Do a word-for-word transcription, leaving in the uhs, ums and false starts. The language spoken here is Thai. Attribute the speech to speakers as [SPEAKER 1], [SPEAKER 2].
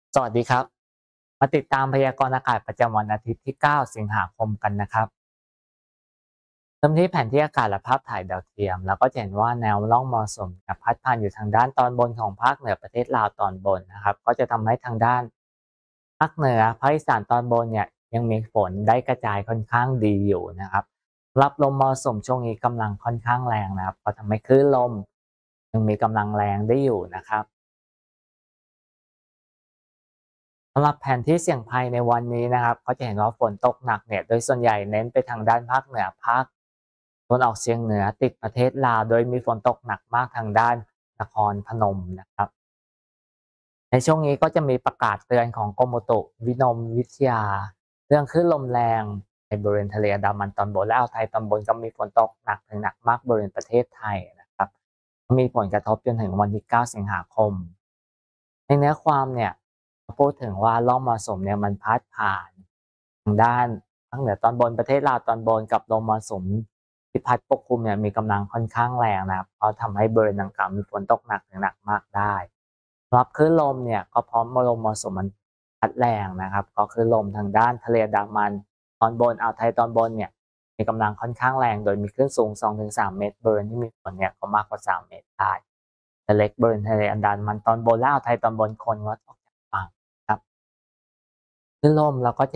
[SPEAKER 1] สวัสดีครับมาติดตามพยากรณ์อากาศประจำวันอาทิตย์ที่ เก้า สิงหาคมกันนะครับเริ่มที่แผนที่อากาศและภาพถ่ายดาวเทียมแล้วก็จะเห็นว่าแนวร่องมรสุมเนี่ยพัดผ่านอยู่ทางด้านตอนบนของภาคเหนือประเทศลาวตอนบนนะครับก็จะทำให้ทางด้านภาคเหนือภาคอีสานตอนบนเนี่ยยังมีฝนได้กระจายค่อนข้างดีอยู่นะครับรับลมมรสุมช่วงนี้กำลังค่อนข้างแรงนะครับก็ทำให้คลื่นลมยังมีกำลังแรงได้อยู่นะครับ สำหรับแผนที่เสี่ยงภัยในวันนี้นะครับก็จะเห็นว่าฝนตกหนักเนี่ยโดยส่วนใหญ่เน้นไปทางด้านภาคเหนือภาคตะวันออกเฉียงเหนือติดประเทศลาวโดยมีฝนตกหนักมากทางด้านนครพนมนะครับในช่วงนี้ก็จะมีประกาศเตือนของกรมอุตุวินมวิทยาเรื่องคลื่นลมแรงในบริเวณทะเลอันดามันตอนบนและอ่าวไทยตอนบนก็มีฝนตกหนักถึงหนักมากบริเวณประเทศไทยนะครับมีผลกระทบจนถึงวันที่เก้าสิงหาคม ในเนื้อความเนี่ยพูดถึงว่าร่องมรสุมเนี่ยมันพัดผ่านทางด้านภาคเหนือตอนบนประเทศลาวตอนบนกับลมมรสุมที่พัดปกคลุมเนี่ยมีกำลังค่อนข้างแรงนะครับเพราะทำให้บริเวณดังกล่าวมีฝนตกหนักถึงหนักมากได้สำหรับคลื่นลมเนี่ยก็เพราะลมมรสุมมันพัดแรงนะครับก็คือลมทางด้านทะเลอันดามันตอนบนอ่าวไทยตอนบนเนี่ยมีกำลังค่อนข้างแรงโดยมีคลื่นสูงสองถึงสามเมตรบริเวณที่มีฝนเนี่ยก็มากกว่าสามเมตรได้ ทะเลบริเวณทะเลอันดามันตอนบนและอ่าวไทยตอนบนคนงดออกจากฝั่งครับคลื่นลมเราก็จะ